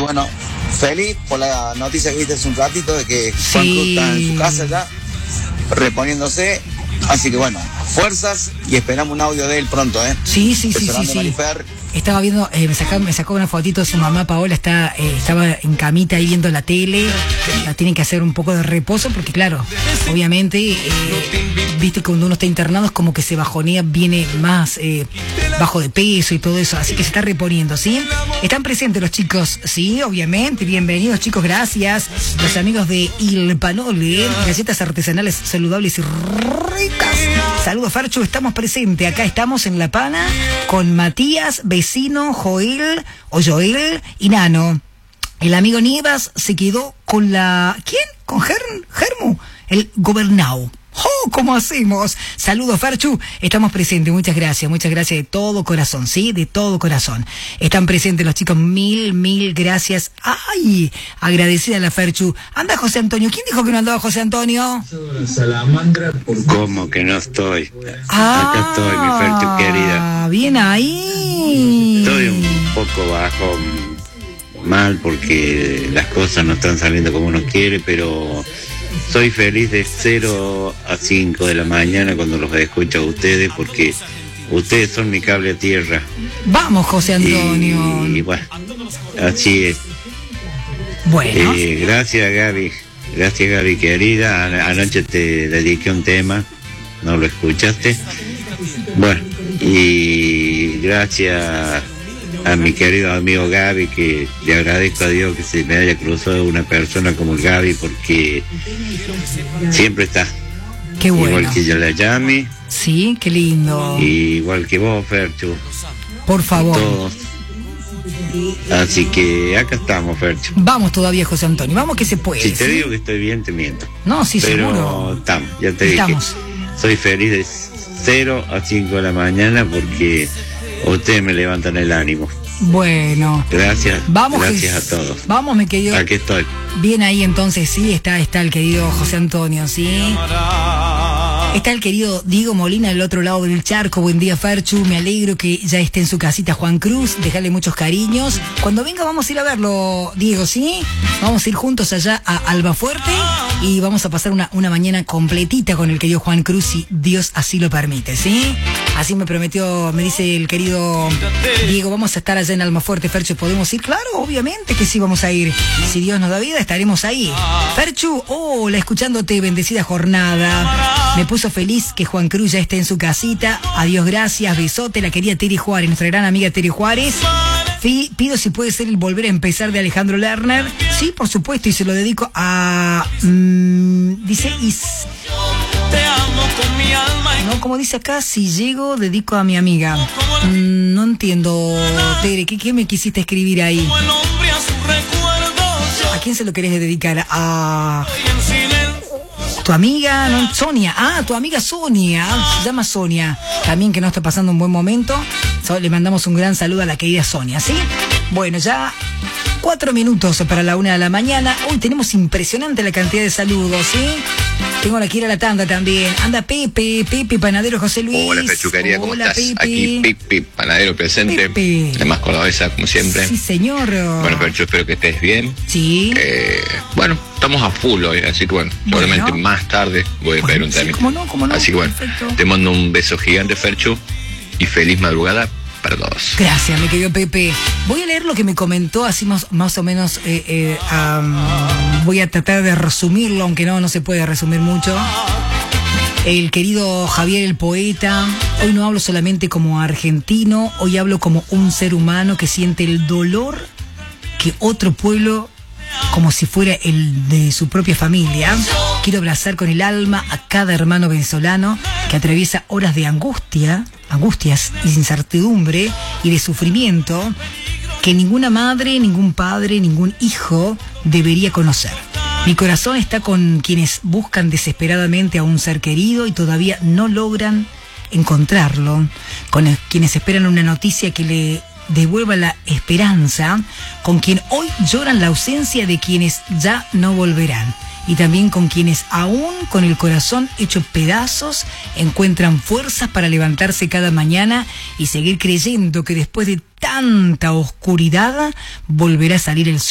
bueno, feliz por la noticia que viste hace un ratito de que Juan Cruz está en su casa ya, reponiéndose. Así que bueno, fuerzas y esperamos un audio de él pronto, ¿eh? Sí. Marifer. Estaba viendo, me sacó una fotito de su mamá, Paola, estaba en camita ahí viendo la tele, la tienen que hacer un poco de reposo, porque claro, obviamente, viste que cuando uno está internado es como que se bajonea, viene más bajo de peso y todo eso, así que se está reponiendo, ¿sí? Están presentes los chicos, sí, obviamente, bienvenidos chicos, gracias, los amigos de Il Panole, galletas artesanales saludables y ricas. Saludos Ferchu, estamos presentes, acá estamos en La Pana con Matías, Vecino, Joel y Nano. El amigo Nievas se quedó con la... ¿Quién? ¿Con Germu? El Gobernau. ¡Oh, cómo hacemos! Saludos, Ferchu. Estamos presentes. Muchas gracias de todo corazón, ¿sí? De todo corazón. Están presentes los chicos. Mil gracias. ¡Ay! Agradecida a la Ferchu. Anda José Antonio. ¿Quién dijo que no andaba José Antonio? ¿Cómo que no estoy? Acá estoy, mi Ferchu querida. Bien ahí. Estoy un poco bajo, mal, porque las cosas no están saliendo como uno quiere, pero... soy feliz de 0 a 5 de la mañana cuando los escucho a ustedes, porque ustedes son mi cable a tierra. Vamos, José Antonio. Y bueno, así es. Bueno. Gracias, Gaby querida. Anoche te dediqué un tema, no lo escuchaste. Bueno, y gracias a mi querido amigo Gaby, que le agradezco a Dios que se me haya cruzado una persona como el Gaby, porque siempre está. Qué bueno. Igual que yo la llame. Sí, qué lindo. Igual que vos, Ferchu. Por favor. Todos. Así que acá estamos, Ferchu. Vamos todavía, José Antonio, vamos que se puede. Si te digo que estoy bien, te miento. No, sí, pero seguro. Estamos, ya te dije. Soy feliz de 0 a 5 de la mañana porque ustedes me levantan el ánimo. Bueno. Gracias. Vamos, gracias a todos. Vamos, mi querido. Aquí estoy. Bien ahí entonces, sí, está el querido José Antonio, sí. Está el querido Diego Molina del otro lado del charco. Buen día, Ferchu. Me alegro que ya esté en su casita Juan Cruz. Dejarle muchos cariños. Cuando venga vamos a ir a verlo, Diego, ¿sí? Vamos a ir juntos allá a Albafuerte y vamos a pasar una mañana completita con el querido Juan Cruz, si Dios así lo permite, ¿sí? Así me prometió, me dice el querido Diego, vamos a estar allá en Almafuerte, Ferchu. ¿Podemos ir? Claro, obviamente que sí vamos a ir. Si Dios nos da vida, estaremos ahí. Ferchu, hola, escuchándote, bendecida jornada. Me puso feliz que Juan Cruz ya esté en su casita. Adiós, gracias, besote, la querida Teri Juárez, nuestra gran amiga Teri Juárez. Pido si puede ser el volver a empezar de Alejandro Lerner. Sí, por supuesto, y se lo dedico a... dice... Te amo con mi alma. No, como dice acá, si llego, dedico a mi amiga. No entiendo, Tere, ¿qué me quisiste escribir ahí? ¿A quién se lo querés dedicar? A... ¿Tu amiga? No, Sonia. Ah, tu amiga Sonia. Se llama Sonia. También que no está pasando un buen momento. Le mandamos un gran saludo a la querida Sonia, ¿sí? Bueno, ya 4 minutos para la 1 de la mañana. Hoy tenemos impresionante la cantidad de saludos, ¿sí? Tengo que ir a la tanda también. Anda Pepe Panadero, José Luis. Hola, Fechuquería, ¿cómo estás? Pepe. Aquí Pepe Panadero presente. Pepe. La más cordobesa, como siempre. Sí, señor. Bueno, Fechu, espero que estés bien. Sí. Bueno, estamos a full hoy, así que bueno, seguramente más tarde voy a pedir un tema. ¿Cómo no? Así que bueno, perfecto. Te mando un beso gigante, Ferchu, y feliz madrugada para todos. Gracias, mi querido Pepe. Voy a leer lo que me comentó, así más o menos, voy a tratar de resumirlo, aunque no se puede resumir mucho. El querido Javier el poeta, hoy no hablo solamente como argentino, hoy hablo como un ser humano que siente el dolor que otro pueblo, como si fuera el de su propia familia. Quiero abrazar con el alma a cada hermano venezolano que atraviesa horas de angustias y incertidumbre y de sufrimiento que ninguna madre, ningún padre, ningún hijo debería conocer. Mi corazón está con quienes buscan desesperadamente a un ser querido y todavía no logran encontrarlo, con quienes esperan una noticia que le devuelva la esperanza, con quien hoy lloran la ausencia de quienes ya no volverán, y también con quienes aún con el corazón hecho pedazos encuentran fuerzas para levantarse cada mañana y seguir creyendo que después de tanta oscuridad volverá a salir el sol.